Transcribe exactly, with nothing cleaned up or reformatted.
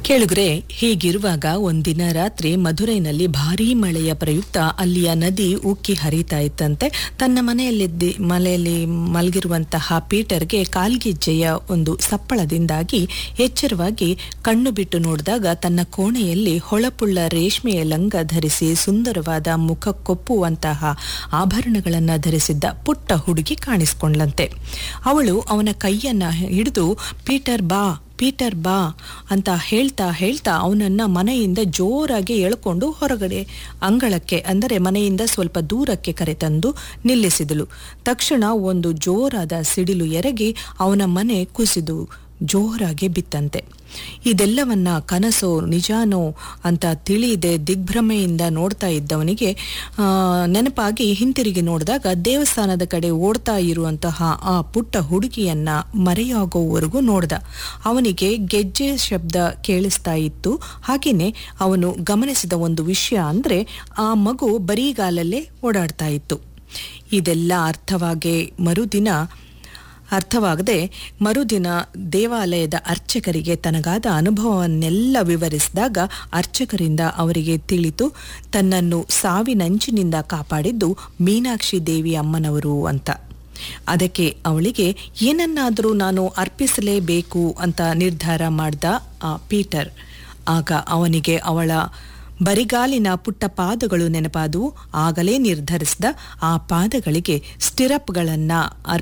ಕೇಳುಗರೆ, ಹೀಗಿರುವಾಗ ಒಂದಿನ ರಾತ್ರಿ ಮಧುರೈನಲ್ಲಿ ಭಾರೀ ಮಳೆಯ ಪ್ರಯುಕ್ತ ಅಲ್ಲಿಯ ನದಿ ಉಕ್ಕಿ ಹರಿತಾ ಇತ್ತಂತೆ. ತನ್ನ ಮನೆಯಲ್ಲಿದ್ದ ಮನೆಯಲ್ಲಿ ಮಲಗಿರುವಂತಹ ಪೀಟರ್ಗೆ ಕಾಲ್ಗೆಜ್ಜೆಯ ಒಂದು ಸಪ್ಪಳದಿಂದಾಗಿ ಎಚ್ಚರವಾಗಿ ಕಣ್ಣು ಬಿಟ್ಟು ನೋಡಿದಾಗ ತನ್ನ ಕೋಣೆಯಲ್ಲಿ ಹೊಳಪುಳ್ಳ ರೇಷ್ಮೆಯ ಲಂಗ ಧರಿಸಿ ಸುಂದರವಾದ ಮುಖಕ್ಕೊಪ್ಪುವಂತಹ ಆಭರಣಗಳನ್ನು ಧರಿಸಿದ್ದ ಪುಟ್ಟ ಹುಡುಗಿ ಕಾಣಿಸಿಕೊಂಡ್ಲಂತೆ. ಅವಳು ಅವನ ಕೈಯನ್ನ ಹಿಡಿದು ಪೀಟರ್ ಬಾ ಪೀಟರ್ ಬಾ ಅಂತ ಹೇಳ್ತಾ ಹೇಳ್ತಾ ಅವನನ್ನ ಮನೆಯಿಂದ ಜೋರಾಗಿ ಎಳ್ಕೊಂಡು ಹೊರಗಡೆ ಅಂಗಳಕ್ಕೆ, ಅಂದರೆ ಮನೆಯಿಂದ ಸ್ವಲ್ಪ ದೂರಕ್ಕೆ ಕರೆತಂದು ನಿಲ್ಲಿಸಿದಳು. ತಕ್ಷಣ ಒಂದು ಜೋರಾದ ಸಿಡಿಲು ಎರಗಿ ಅವನ ಮನೆ ಕುಸಿದು ಜೋರಾಗಿ ಬಿತ್ತಂತೆ. ಇದೆಲ್ಲವನ್ನ ಕನಸೋ ನಿಜಾನೋ ಅಂತ ತಿಳಿಯದೆ ದಿಗ್ಭ್ರಮೆಯಿಂದ ನೋಡ್ತಾ ಇದ್ದವನಿಗೆ ನೆನಪಾಗಿ ಹಿಂತಿರುಗಿ ನೋಡಿದಾಗ ದೇವಸ್ಥಾನದ ಕಡೆ ಓಡ್ತಾ ಇರುವಂತಹ ಆ ಪುಟ್ಟ ಹುಡುಗಿಯನ್ನ ಮರೆಯಾಗೋವರೆಗೂ ನೋಡ್ದ. ಅವನಿಗೆ ಗೆಜ್ಜೆ ಶಬ್ದ ಕೇಳಿಸ್ತಾ ಇತ್ತು. ಹಾಗೇನೆ ಅವನು ಗಮನಿಸಿದ ಒಂದು ವಿಷಯ ಅಂದ್ರೆ ಆ ಮಗು ಬರೀಗಾಲಲ್ಲೇ ಓಡಾಡ್ತಾ ಇತ್ತು. ಇದೆಲ್ಲ ಅರ್ಥವಾಗೇ ಮರುದಿನ ಅರ್ಥವಾಗದೆ ಮರುದಿನ ದೇವಾಲಯದ ಅರ್ಚಕರಿಗೆ ತನಗಾದ ಅನುಭವವನ್ನೆಲ್ಲ ವಿವರಿಸಿದಾಗ ಅರ್ಚಕರಿಂದ ಅವರಿಗೆ ತಿಳಿತು ತನ್ನನ್ನು ಸಾವಿನಂಚಿನಿಂದ ಕಾಪಾಡಿದ್ದು ಮೀನಾಕ್ಷಿ ದೇವಿ ಅಮ್ಮನವರು ಅಂತ. ಅದಕ್ಕೆ ಅವಳಿಗೆ ಏನನ್ನಾದರೂ ನಾನು ಅರ್ಪಿಸಲೇಬೇಕು ಅಂತ ನಿರ್ಧಾರ ಮಾಡ್ದ ಆ ಪೀಟರ್. ಆಗ ಅವನಿಗೆ ಅವಳ ಬರಿಗಾಲಿನ ಪುಟ್ಟ ಪಾದಗಳು ನೆನಪಾದವು. ಆಗಲೇ ನಿರ್ಧರಿಸಿದ ಆ ಪಾದಗಳಿಗೆ ಸ್ಟಿರಪ್ಗಳನ್ನು